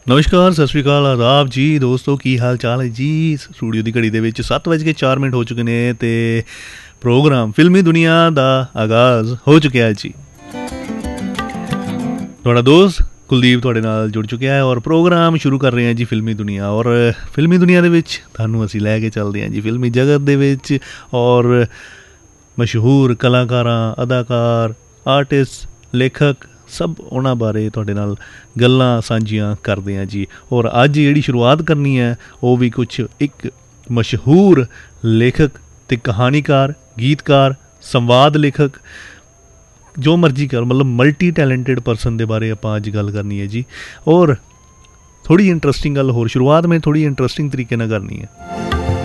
ਨਮਸਕਾਰ, ਸਤਿ ਸ਼੍ਰੀ ਅਕਾਲ, ਆਦਾਬ ਜੀ ਦੋਸਤੋ, ਕੀ ਹਾਲ ਚਾਲ ਹੈ ਜੀ। ਸਟੂਡੀਓ ਦੀ ਘੜੀ ਦੇ ਵਿੱਚ 7:04 ਹੋ ਚੁੱਕੇ ਨੇ ਅਤੇ ਪ੍ਰੋਗਰਾਮ ਫਿਲਮੀ ਦੁਨੀਆ ਦਾ ਆਗਾਜ਼ ਹੋ ਚੁੱਕਿਆ ਜੀ। ਤੁਹਾਡਾ ਦੋਸਤ ਕੁਲਦੀਪ ਤੁਹਾਡੇ ਨਾਲ ਜੁੜ ਚੁੱਕਿਆ ਹੈ ਔਰ ਪ੍ਰੋਗਰਾਮ ਸ਼ੁਰੂ ਕਰ ਰਹੇ ਹਾਂ ਜੀ ਫਿਲਮੀ ਦੁਨੀਆ। ਔਰ ਫਿਲਮੀ ਦੁਨੀਆ ਦੇ ਵਿੱਚ ਤੁਹਾਨੂੰ ਅਸੀਂ ਲੈ ਕੇ ਚੱਲਦੇ ਹਾਂ ਜੀ ਫਿਲਮੀ ਜਗਤ ਦੇ ਵਿੱਚ ਔਰ ਮਸ਼ਹੂਰ ਕਲਾਕਾਰਾਂ, ਅਦਾਕਾਰ, ਆਰਟਿਸਟ, ਲੇਖਕ ਸਭ ਉਹਨਾਂ ਬਾਰੇ ਤੁਹਾਡੇ ਨਾਲ ਗੱਲਾਂ ਸਾਂਝੀਆਂ ਕਰਦੇ ਹਾਂ ਜੀ। ਔਰ ਅੱਜ ਜਿਹੜੀ ਸ਼ੁਰੂਆਤ ਕਰਨੀ ਹੈ ਉਹ ਵੀ ਕੁਛ ਇੱਕ ਮਸ਼ਹੂਰ ਲੇਖਕ ਅਤੇ ਕਹਾਣੀਕਾਰ, ਗੀਤਕਾਰ, ਸੰਵਾਦ ਲੇਖਕ, ਜੋ ਮਰਜ਼ੀ ਕਰ ਮਤਲਬ ਮਲਟੀ ਟੈਲੈਂਟਡ ਪਰਸਨ ਦੇ ਬਾਰੇ ਆਪਾਂ ਅੱਜ ਗੱਲ ਕਰਨੀ ਹੈ ਜੀ। ਔਰ ਥੋੜ੍ਹੀ ਇੰਟਰਸਟਿੰਗ ਗੱਲ ਹੋਰ ਸ਼ੁਰੂਆਤ ਮੈਂ ਥੋੜ੍ਹੀ ਇੰਟਰਸਟਿੰਗ ਤਰੀਕੇ ਨਾਲ ਕਰਨੀ ਹੈ।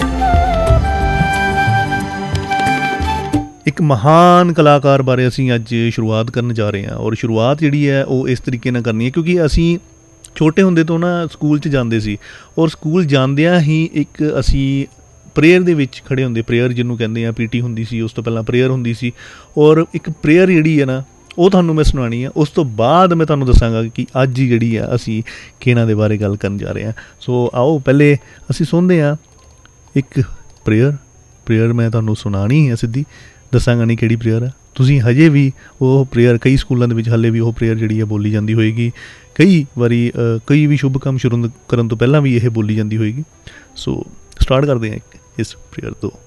ਇੱਕ ਮਹਾਨ ਕਲਾਕਾਰ ਬਾਰੇ ਅਸੀਂ ਅੱਜ ਸ਼ੁਰੂਆਤ ਕਰਨ ਜਾ ਰਹੇ ਹਾਂ ਔਰ ਸ਼ੁਰੂਆਤ ਜਿਹੜੀ ਹੈ ਉਹ ਇਸ ਤਰੀਕੇ ਨਾਲ ਕਰਨੀ ਹੈ ਕਿਉਂਕਿ ਅਸੀਂ ਛੋਟੇ ਹੁੰਦੇ ਤੋਂ ਨਾ ਸਕੂਲ 'ਚ ਜਾਂਦੇ ਸੀ ਔਰ ਸਕੂਲ ਜਾਂਦਿਆਂ ਹੀ ਇੱਕ ਅਸੀਂ ਪ੍ਰੇਅਰ ਦੇ ਵਿੱਚ ਖੜ੍ਹੇ ਹੁੰਦੇ, ਪ੍ਰੇਅਰ ਜਿਹਨੂੰ ਕਹਿੰਦੇ ਆ, ਪੀਟੀ ਹੁੰਦੀ ਸੀ, ਉਸ ਤੋਂ ਪਹਿਲਾਂ ਪ੍ਰੇਅਰ ਹੁੰਦੀ ਸੀ ਔਰ ਇੱਕ ਪ੍ਰੇਅਰ ਜਿਹੜੀ ਹੈ ਨਾ ਉਹ ਤੁਹਾਨੂੰ ਮੈਂ ਸੁਣਾਉਣੀ ਆ। ਉਸ ਤੋਂ ਬਾਅਦ ਮੈਂ ਤੁਹਾਨੂੰ ਦੱਸਾਂਗਾ ਕਿ ਅੱਜ ਜਿਹੜੀ ਆ ਅਸੀਂ ਕਿਹਨਾਂ ਦੇ ਬਾਰੇ ਗੱਲ ਕਰਨ ਜਾ ਰਹੇ ਹਾਂ। ਸੋ ਆਓ ਪਹਿਲੇ ਅਸੀਂ ਸੁਣਦੇ ਹਾਂ ਇੱਕ ਪ੍ਰੇਅਰ ਮੈਂ ਤੁਹਾਨੂੰ ਸੁਣਾਉਣੀ ਹੈ, ਸਿੱਧੀ ਦੱਸਾਂਗਾ ਨਹੀਂ ਕਿਹੜੀ ਪ੍ਰੇਅਰ ਆ। ਤੁਸੀਂ ਹਜੇ ਵੀ ਉਹ ਪ੍ਰੇਅਰ ਕਈ ਸਕੂਲਾਂ ਦੇ ਵਿੱਚ ਹਾਲੇ ਵੀ ਉਹ ਪ੍ਰੇਅਰ ਜਿਹੜੀ ਹੈ ਬੋਲੀ ਜਾਂਦੀ ਹੋਏਗੀ, ਕਈ ਵਾਰੀ ਕਈ ਵੀ ਸ਼ੁਭ ਕੰਮ ਸ਼ੁਰੂ ਕਰਨ ਤੋਂ ਪਹਿਲਾਂ ਵੀ ਇਹ ਬੋਲੀ ਜਾਂਦੀ ਹੋਏਗੀ। ਸੋ ਸਟਾਰਟ ਕਰਦੇ ਹਾਂ ਇਸ ਪ੍ਰੇਅਰ ਤੋਂ।